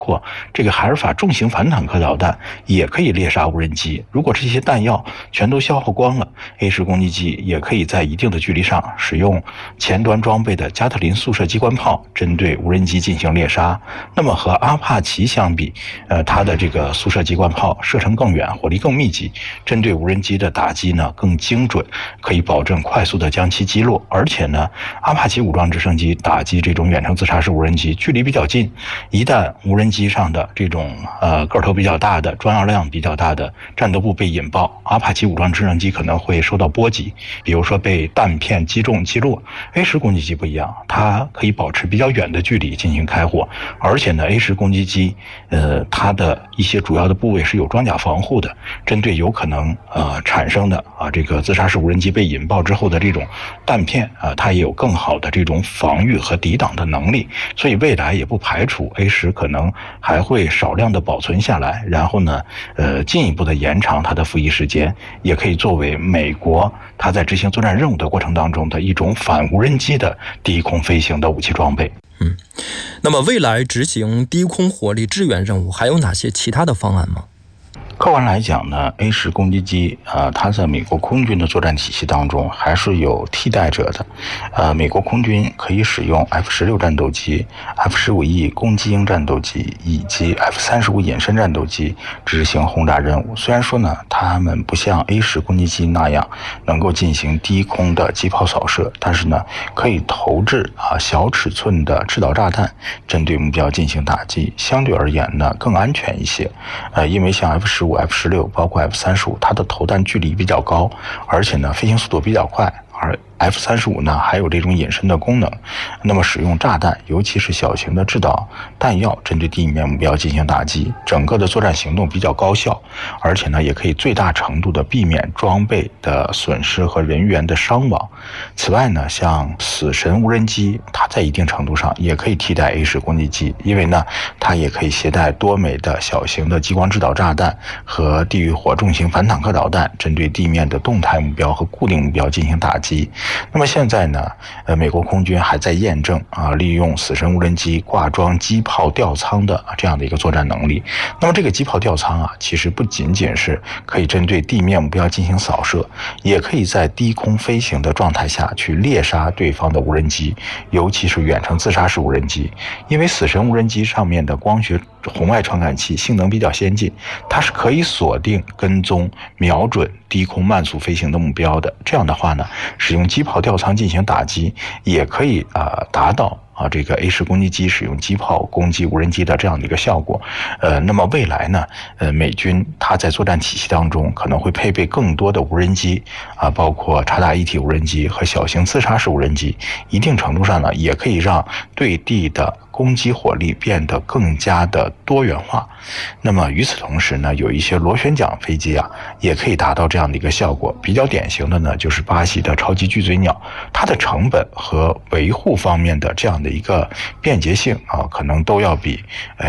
括这个海尔法重型反坦克导弹也可以猎杀无人机。如果这些弹药全都消耗光了， A10 攻击机也可以在一定的距离上使用前端装备的加特林速射机关炮针对无人机进行猎杀。那么和阿帕奇相比，它的这个速射机关炮射程更远，火力更密集，针对无人机的打击呢更精准，可以保证快速的将其击落。而且呢，阿帕奇武装直升机打击这种远程自杀式无人机距离比较近，一旦无人机上的这种个头比较大的、装药量比较大的战斗部被引爆，阿帕奇武装直升机可能会受到波及，比如说被弹片击中击落。A10 攻击机不一样，它可以保持比较远的距离进行开火，而且呢 A10 攻击机它的一些主要的部位是有装甲防护的，针对有可能产生的这个自杀式无人机被引爆之后的这种弹片它也有更好的这种防御和抵挡的能力，所以未来也不排除 A10 可能还会少量的保存下来，然后呢进一步的延长它的服役时间，也可以作为美国它在执行作战任务的过程当中的一种反无人机的低空飞行的武器装备。 那么未来执行低空火力支援任务还有哪些其他的方案吗？ 客观来讲呢 ，A10 攻击机它在美国空军的作战体系当中还是有替代者的。美国空军可以使用 F-16战斗机、F-15E 攻击鹰战斗机以及 F-35隐身战斗机执行轰炸任务。虽然说呢，它们不像 A10 攻击机那样能够进行低空的机炮扫射，但是呢，可以投掷小尺寸的制导炸弹，针对目标进行打击。相对而言呢，更安全一些。因为像 F-15、F-16包括 F-35，它的投弹距离比较高，而且呢飞行速度比较快，而F-35呢还有这种隐身的功能，那么使用炸弹，尤其是小型的制导弹药，针对地面目标进行打击，整个的作战行动比较高效，而且呢也可以最大程度的避免装备的损失和人员的伤亡。此外呢，像死神无人机，它在一定程度上也可以替代 A10 攻击机，因为呢它也可以携带多枚的小型的激光制导炸弹和地狱火重型反坦克导弹，针对地面的动态目标和固定目标进行打击。那么现在呢，美国空军还在验证利用死神无人机挂装机炮吊舱的这样的一个作战能力。那么这个机炮吊舱其实不仅仅是可以针对地面目标进行扫射，也可以在低空飞行的状态下去猎杀对方的无人机，尤其是远程自杀式无人机。因为死神无人机上面的光学红外传感器性能比较先进，它是可以锁定、跟踪、瞄准低空慢速飞行的目标的。这样的话呢，使用机炮吊舱进行打击，也可以达到这个 A10 攻击机使用机炮攻击无人机的这样的一个效果。那么未来呢，美军它在作战体系当中可能会配备更多的无人机包括察打一体无人机和小型自杀式无人机，一定程度上呢，也可以让对地的攻击火力变得更加的多元化。那么与此同时呢，有一些螺旋桨飞机也可以达到这样的一个效果。比较典型的呢，就是巴西的超级巨嘴鸟，它的成本和维护方面的这样的一个便捷性可能都要比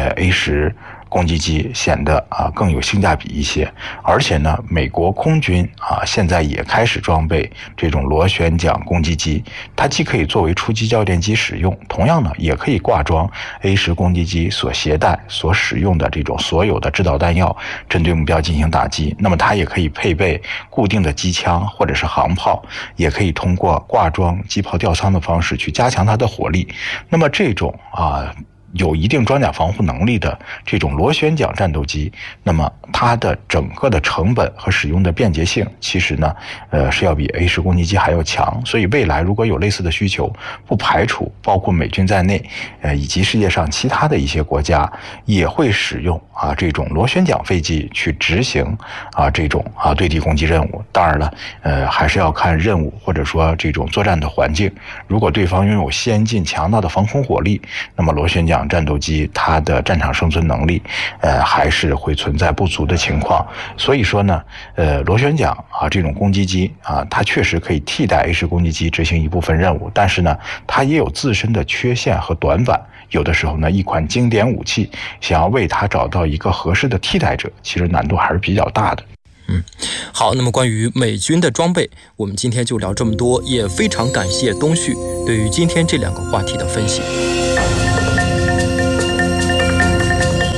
A10攻击机显得更有性价比一些。而且呢，美国空军现在也开始装备这种螺旋桨攻击机，它既可以作为出击教练机使用，同样呢也可以挂装 A10 攻击机所携带所使用的这种所有的制导弹药，针对目标进行打击。那么它也可以配备固定的机枪或者是航炮，也可以通过挂装机炮吊舱的方式去加强它的火力。那么这种有一定装甲防护能力的这种螺旋桨战斗机，那么它的整个的成本和使用的便捷性，其实呢，是要比 A10 攻击机还要强。所以未来如果有类似的需求，不排除包括美军在内，以及世界上其他的一些国家也会使用这种螺旋桨飞机去执行这种对地攻击任务。当然了，还是要看任务或者说这种作战的环境。如果对方拥有先进强大的防空火力，那么螺旋桨战斗机它的战场生存能力还是会存在不足的情况。所以说呢，螺旋桨这种攻击机它确实可以替代 A10 攻击机执行一部分任务，但是呢，它也有自身的缺陷和短板。有的时候呢，一款经典武器想要为它找到一个合适的替代者，其实难度还是比较大的。 好，那么关于美军的装备，我们今天就聊这么多，也非常感谢东旭对于今天这两个话题的分析。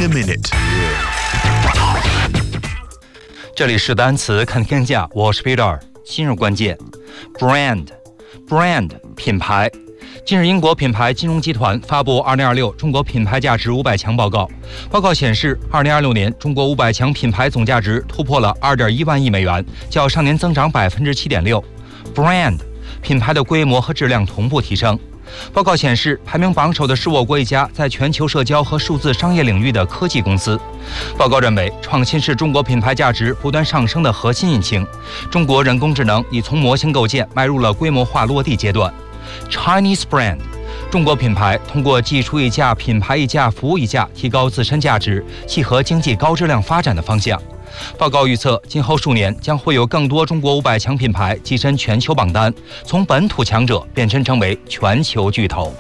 a minute。 这里是单词看天下，我是 Peter。今日关键 brand 品牌。近日，英国品牌金融集团发布2026中国品牌价值500强报告。报告显示，2026年中国500强品牌总价值突破了2.1万亿美元，较上年增长7.6%。brand 品牌的规模和质量同步提升。报告显示，排名榜首的是我国一家在全球社交和数字商业领域的科技公司。报告认为，创新是中国品牌价值不断上升的核心引擎。中国人工智能已从模型构建迈入了规模化落地阶段。Chinese brand， 中国品牌通过技术溢价、品牌溢价、服务溢价，提高自身价值，契合经济高质量发展的方向。报告预测，今后数年将会有更多中国500强品牌跻身全球榜单，从本土强者变身成为全球巨头。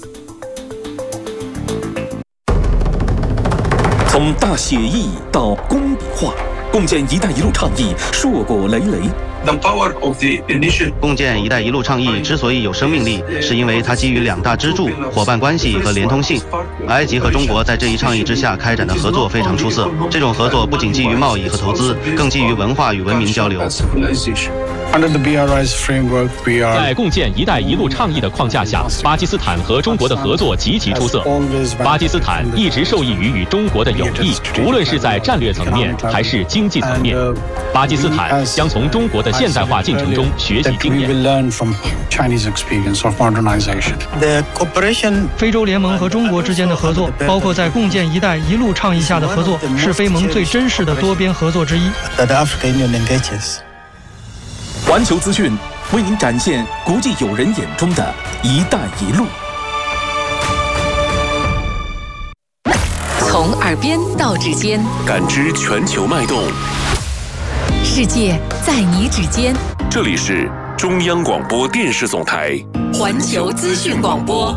从大写意到工笔画，共建“一带一路”倡议硕果累累。 共建“一带一路”倡议之所以有生命力，是因为它基于2大支柱：伙伴关系和连通性。埃及和中国在这一倡议之下开展的合作非常出色。这种合作不仅基于贸易和投资，更基于文化与文明交流。 在共建“一带一路”倡议的框架下，巴基斯坦和中国的合作极其出色。巴基斯坦一直受益于与中国的友谊，无论是在战略层面还是经济层面。巴基斯坦将从中国的现代化进程中学习经验。 非洲联盟和中国之间的合作，包括在共建“一带一路”倡议下的合作，是非盟最真实的多边合作之一。 环球资讯为您展现国际友人眼中的“一带一路”。 从耳边到指尖， 感知全球脉动。 世界在你指尖。 这里是中央广播电视总台环球资讯广播。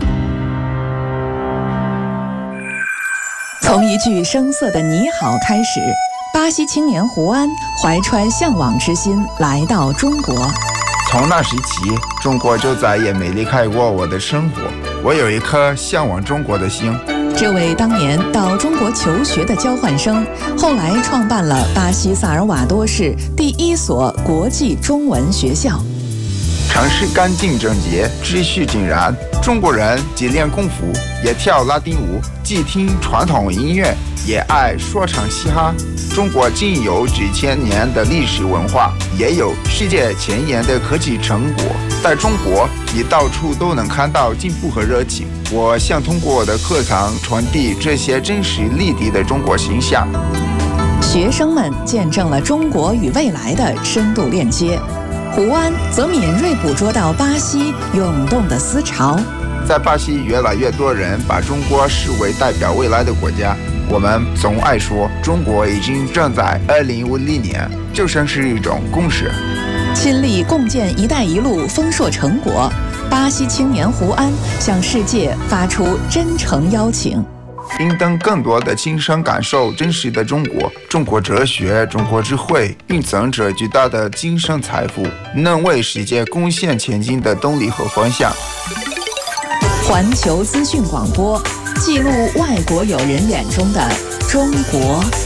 从一句生涩的你好开始，巴西青年胡安怀揣向往之心来到中国。 从那时起，中国就再也没离开过我的生活。我有一颗向往中国的心。 这位当年到中国求学的交换生，后来创办了巴西萨尔瓦多市第1所国际中文学校。 城市干净整洁，秩序井然。中国人既练功夫，也跳拉丁舞，既听传统音乐，也爱说唱嘻哈。中国既有几千年的历史文化，也有世界前沿的科技成果。在中国，你到处都能看到进步和热情。我想通过我的课堂传递这些真实立体的中国形象。 学生们见证了中国与未来的深度链接。胡安则敏锐捕捉到巴西涌动的思潮。 在巴西，越来越多人把中国视为代表未来的国家。我们总爱说，中国已经站在2050年，就像是一种共识。 亲历共建“一带一路”丰硕成果，巴西青年胡安向世界发出真诚邀请。 并等更多的亲身感受真实的中国，中国哲学、中国智慧，蕴藏着巨大的精神财富，能为世界贡献前进的动力和方向。 环球资讯广播，记录外国友人眼中的中国。